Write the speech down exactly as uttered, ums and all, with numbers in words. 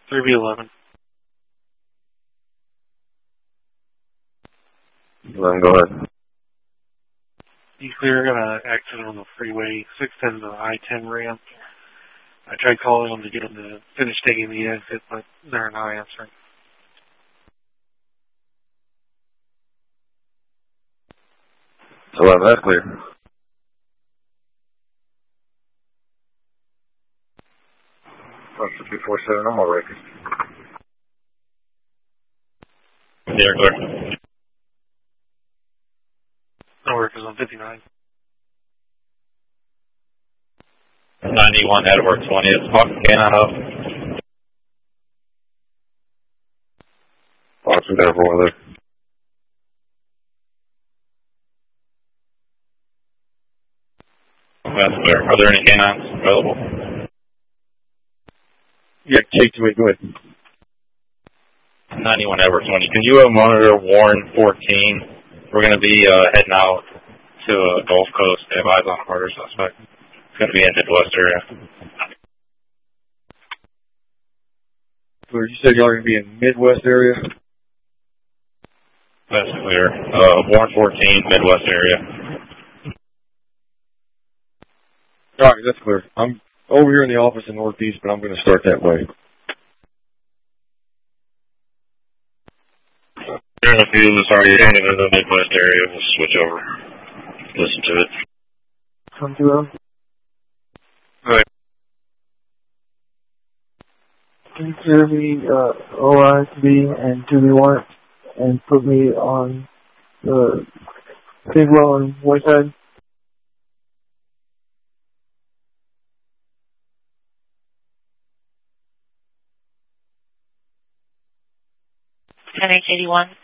three B eleven. eleven, go ahead. You clear, got an accident on the freeway, six ten to the I ten ramp. I tried calling them to get them to finish taking the exit, but they're not answering. eleven, that's clear. two four seven, I'm all record. They're clear. No work is on fifty-nine. ninety-one Edward twentieth. Fox canine up. Fox and Denver, one there. That's clear. Are there any canines available? Yeah, take to me, go ahead. ninety-one Edward twenty. Can you uh, monitor Warren fourteen? We're going to be uh, heading out to uh, Gulf Coast. They have eyes on a murder suspect. It's going to be in Midwest area. You said y'all are going to be in Midwest area? That's clear. Uh, Warren fourteen, Midwest area. All right, that's clear. I'm over here in the office in Northeast, but I'm going to start that way. If you sorry, you're heading in the Midwest area, we'll switch over. Listen to it. Come to them. All right. Can you clear me uh, O I to B and two B one and put me on the Bigwell and Whiteside? ten H eighty-one.